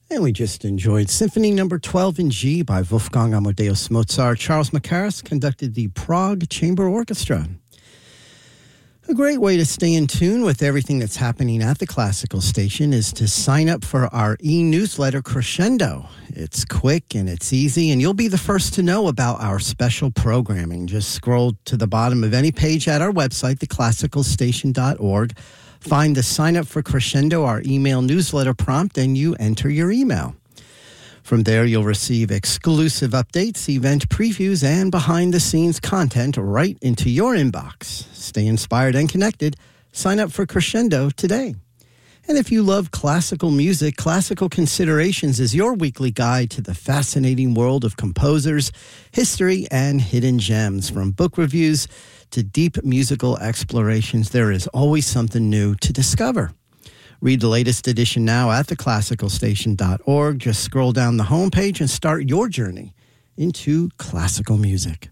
And we just enjoyed Symphony Number 12 in G by Wolfgang Amadeus Mozart. Charles Mackerras conducted the Prague Chamber Orchestra. A great way to stay in tune with everything that's happening at the Classical Station is to sign up for our e-newsletter Crescendo. It's quick and it's easy, and you'll be the first to know about our special programming. Just scroll to the bottom of any page at our website, theclassicalstation.org. Find the Sign Up for Crescendo, our email newsletter prompt, and you enter your email. From there, you'll receive exclusive updates, event previews, and behind-the-scenes content right into your inbox. Stay inspired and connected. Sign up for Crescendo today. And if you love classical music, Classical Considerations is your weekly guide to the fascinating world of composers, history, and hidden gems. From book reviews to deep musical explorations, there is always something new to discover. Read the latest edition now at theclassicalstation.org. Just scroll down the homepage and start your journey into classical music.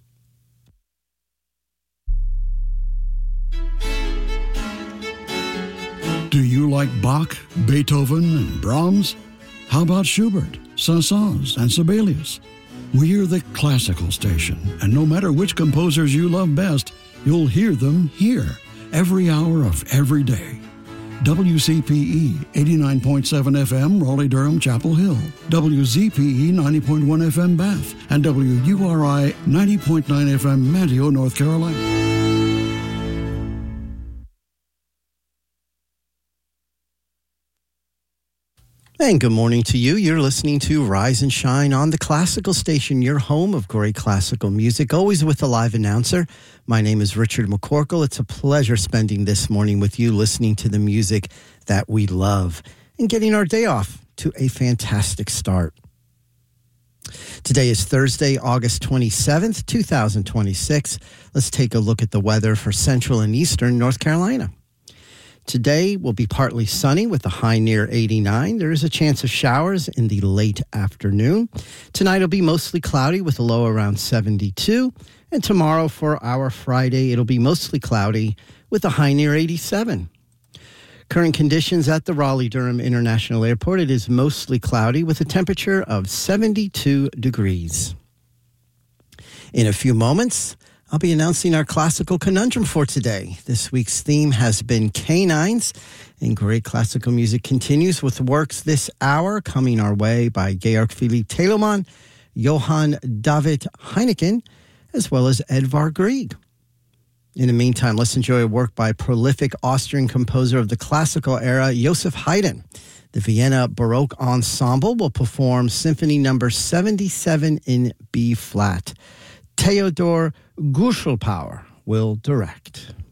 Do you like Bach, Beethoven, and Brahms? How about Schubert, Saint-Saëns, and Sibelius? We're the Classical Station, and no matter which composers you love best, you'll hear them here every hour of every day. WCPE 89.7 FM, Raleigh-Durham, Chapel Hill. WZPE 90.1 FM, Bath. And WURI 90.9 FM, Manteo, North Carolina. And good morning to you. You're listening to Rise and Shine on the Classical Station, your home of great classical music, always with a live announcer. My name is Richard McCorkle. It's a pleasure spending this morning with you, listening to the music that we love and getting our day off to a fantastic start. Today is Thursday, August 27th, 2026. Let's take a look at the weather for central and eastern North Carolina. Today will be partly sunny with a high near 89. There is a chance of showers in the late afternoon. Tonight will be mostly cloudy with a low around 72. And tomorrow for our Friday, it'll be mostly cloudy with a high near 87. Current conditions at the Raleigh-Durham International Airport, it is mostly cloudy with a temperature of 72 degrees. In a few moments, I'll be announcing our classical conundrum for today. This week's theme has been canines, and great classical music continues with works this hour coming our way by Georg Philipp Telemann, Johann David Heineken, as well as Edvard Grieg. In the meantime, let's enjoy a work by prolific Austrian composer of the classical era, Joseph Haydn. The Vienna Baroque Ensemble will perform Symphony Number 77 in B-flat. Theodor Guschelpower will direct.